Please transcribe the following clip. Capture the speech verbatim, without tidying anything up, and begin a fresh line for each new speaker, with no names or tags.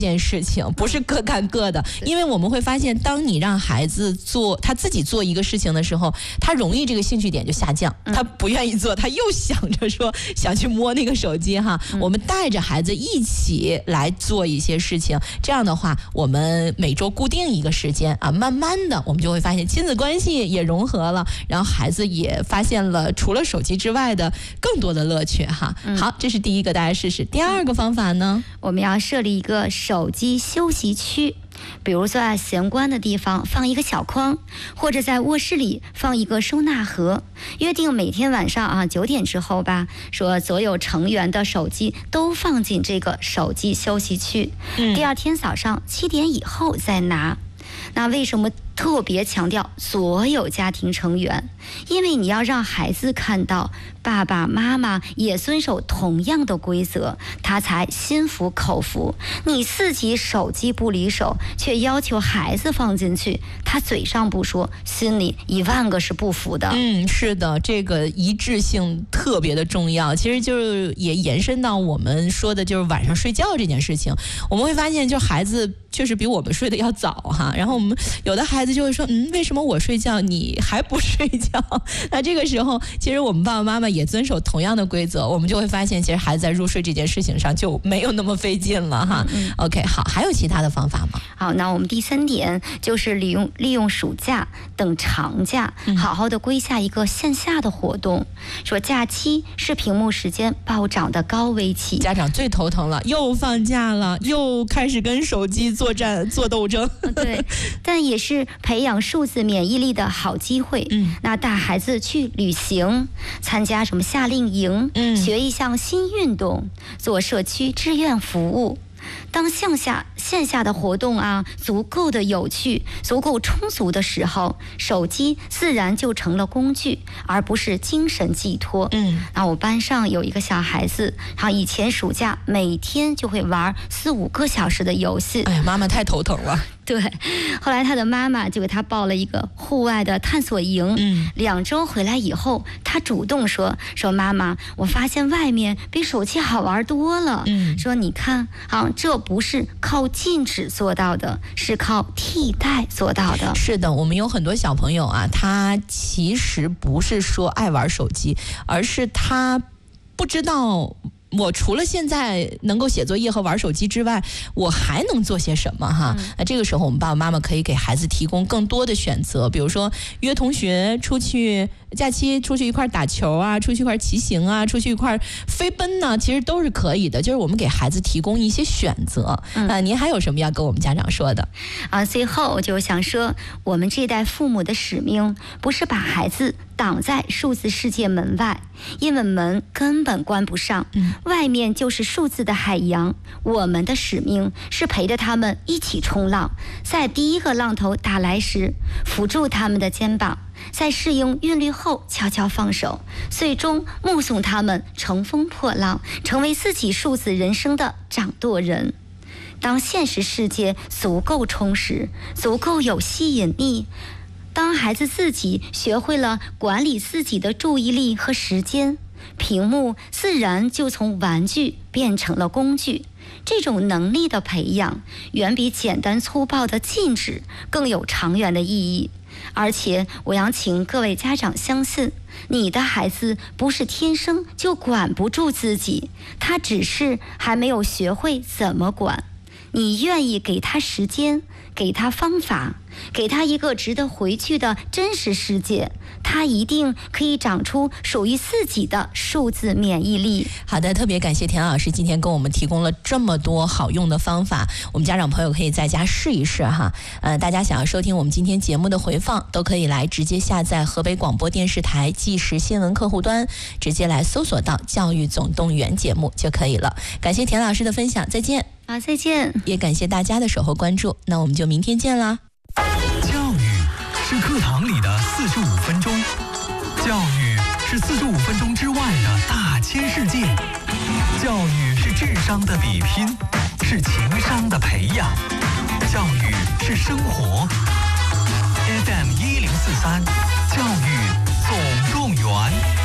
件事情，不是各干各的，因为我们会发现，当你让孩子做他自己做一个事情的时候，他容易这个兴趣点就下降，他不愿意做，他又想着说想去摸那个手机哈。我们带着孩子一起来做一些事情，这样的话，我们每周固定一个时间啊，慢慢的我们就会发现亲子关系也融合了，然后孩子也发现了除了手机之外的更多的乐趣哈。好，这是第一个，大家试试。第二个方法呢，
我们要设立一个手机休息区，比如说在玄关的地方放一个小筐，或者在卧室里放一个收纳盒，约定每天晚上啊九点之后吧，说所有成员的手机都放进这个手机休息区，嗯、第二天早上七点以后再拿。那为什么特别强调所有家庭成员？因为你要让孩子看到爸爸妈妈也遵守同样的规则，他才心服口服。你自己手机不离手，却要求孩子放进去，他嘴上不说，心里一万个是不服的。
嗯，是的，这个一致性特别的重要。其实就是也延伸到我们说的就是晚上睡觉这件事情，我们会发现就孩子确实比我们睡得要早哈，然后我们有的孩子就会说，嗯，为什么我睡觉你还不睡觉？那这个时候其实我们爸爸妈妈也遵守同样的规则，我们就会发现其实孩子在入睡这件事情上就没有那么费劲了哈。嗯、OK， 好，还有其他的方法吗？
好，那我们第三点就是利用利用暑假等长假，好好的规下一个线下的活动。嗯、说假期是屏幕时间暴涨的高危期，
家长最头疼了，又放假了，又开始跟手机作战做斗争。
对，但也是培养数字免疫力的好机会。嗯，那带孩子去旅行，参加什么夏令营，嗯，学一项新运动，做社区志愿服务。当线下线下的活动啊足够的有趣、足够充足的时候，手机自然就成了工具，而不是精神寄托。嗯，那我班上有一个小孩子，他以前暑假每天就会玩四五个小时的游戏。
哎呀，妈妈太头疼了。
对，后来他的妈妈就给他报了一个户外的探索营。嗯，两周回来以后，他主动说说妈妈，我发现外面比手机好玩多了。嗯，说你看啊，这不是靠禁止做到的，是靠替代做到的。
是的，我们有很多小朋友啊，他其实不是说爱玩手机，而是他不知道我除了现在能够写作业和玩手机之外，我还能做些什么哈？那、嗯、这个时候我们爸爸妈妈可以给孩子提供更多的选择，比如说约同学出去，假期出去一块打球啊，出去一块骑行啊，出去一块飞奔呢，其实都是可以的。就是我们给孩子提供一些选择。嗯、啊，您还有什么要跟我们家长说的？
啊，最后我就想说，我们这代父母的使命不是把孩子挡在数字世界门外，因为门根本关不上，嗯、外面就是数字的海洋。我们的使命是陪着他们一起冲浪，在第一个浪头打来时，扶住他们的肩膀，在适应韵律后悄悄放手，最终目送他们乘风破浪，成为自己数字人生的掌舵人。当现实世界足够充实，足够有吸引力，当孩子自己学会了管理自己的注意力和时间，屏幕自然就从玩具变成了工具。这种能力的培养远比简单粗暴的禁止更有长远的意义。而且我要请各位家长相信，你的孩子不是天生就管不住自己，他只是还没有学会怎么管。你愿意给他时间，给他方法，给他一个值得回去的真实世界，他一定可以长出属于自己的数字免疫力。
好的，特别感谢田老师今天跟我们提供了这么多好用的方法，我们家长朋友可以在家试一试哈。呃，大家想要收听我们今天节目的回放，都可以来直接下载河北广播电视台即时新闻客户端，直接来搜索到教育总动员节目就可以了。感谢田老师的分享，再见。
好，再见。
也感谢大家的守候关注，那我们就明天见啦。
教育是课堂里的四十五分钟，教育是四十五分钟之外的大千世界，教育是智商的比拼，是情商的培养，教育是生活。F M 一零四三，教育总动员。